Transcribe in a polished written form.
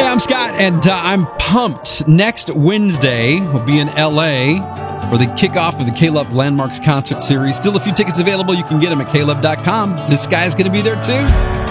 Hey, I'm Scott, and I'm pumped. Next Wednesday, we'll be in L.A. for the kickoff of the K-Love Landmarks concert series. Still a few tickets available. You can get them at klove.com. This guy's going to be there, too.